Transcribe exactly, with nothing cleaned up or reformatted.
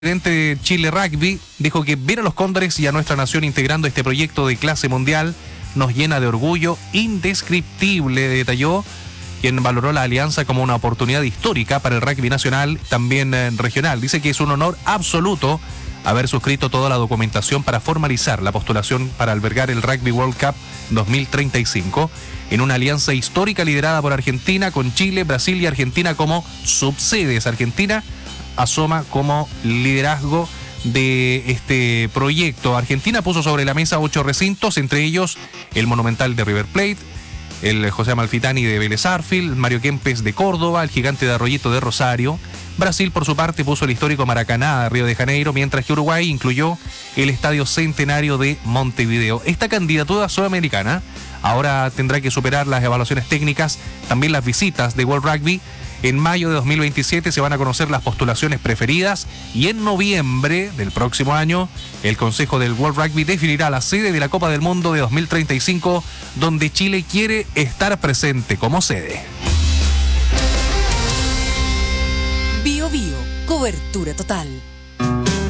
presidente de Chile Rugby dijo que ver a los Cóndores y a nuestra nación integrando este proyecto de clase mundial nos llena de orgullo indescriptible, detalló, quien valoró la alianza como una oportunidad histórica para el rugby nacional, también eh, regional. Dice que es un honor absoluto haber suscrito toda la documentación para formalizar la postulación para albergar el Rugby World Cup dos mil treinta y cinco en una alianza histórica liderada por Argentina, con Chile, Brasil y Argentina como subsedes. Argentina asoma como liderazgo de este proyecto. Argentina puso sobre la mesa ocho recintos, entre ellos el Monumental de River Plate, el José Amalfitani de Vélez Sarsfield, Mario Kempes de Córdoba, el Gigante de Arroyito de Rosario. Brasil, por su parte, puso el histórico Maracaná de Río de Janeiro, mientras que Uruguay incluyó el Estadio Centenario de Montevideo. Esta candidatura sudamericana ahora tendrá que superar las evaluaciones técnicas, también las visitas de World Rugby. En mayo de dos mil veintisiete se van a conocer las postulaciones preferidas y en noviembre del próximo año el Consejo del World Rugby definirá la sede de la Copa del Mundo de dos mil treinta y cinco, donde Chile quiere estar presente como sede. Bio Bio, cobertura total.